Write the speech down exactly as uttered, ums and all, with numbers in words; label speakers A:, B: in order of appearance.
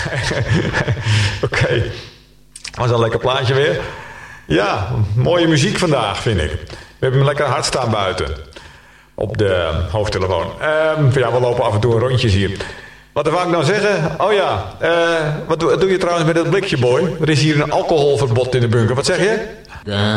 A: Oké. Okay. Was een lekker plaatje weer. Ja, mooie muziek vandaag, vind ik. We hebben hem lekker hard staan buiten. Op de hoofdtelefoon. Um, ja, we lopen af en toe een rondjes hier. Wat wou ik nou zeggen? Oh ja, uh, wat doe, doe je trouwens met dat blikje, boy? Er is hier een alcoholverbod in de bunker. Wat zeg je?
B: De